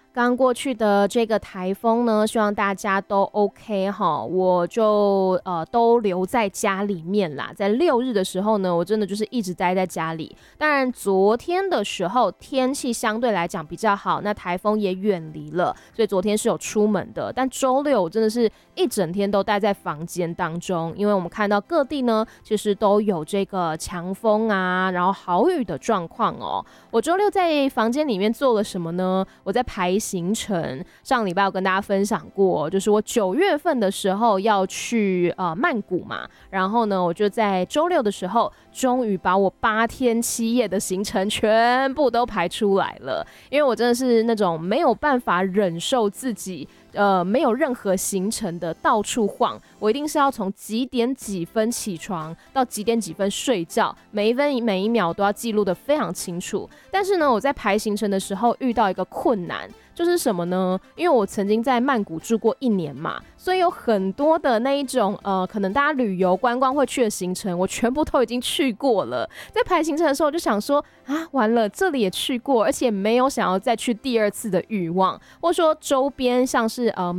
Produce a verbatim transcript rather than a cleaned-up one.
刚过去的这个台风呢，希望大家都 OK 哈，我就呃都留在家里面啦。在六日的时候呢，我真的就是一直待在家里。当然，昨天的时候天气相对来讲比较好，那台风也远离了，所以昨天是有出门的。但周六我真的是一整天都待在房间当中，因为我们看到各地呢，其实都有这个强风啊，然后豪雨的状况哦。我周六在房间里面做了什么呢？我在排行程。上礼拜有跟大家分享过，就是我九月份的时候要去呃曼谷嘛，然后呢，我就在周六的时候，终于把我八天七夜的行程全部都排出来了。因为我真的是那种没有办法忍受自己呃，没有任何行程的到处晃，我一定是要从几点几分起床到几点几分睡觉，每一分每一秒都要记录得非常清楚。但是呢，我在排行程的时候遇到一个困难，就是什么呢？因为我曾经在曼谷住过一年嘛，所以有很多的那一种呃，可能大家旅游观光会去的行程，我全部都已经去过了。在排行程的时候，我就想说啊，完了，这里也去过，而且没有想要再去第二次的欲望，或者说周边像是呃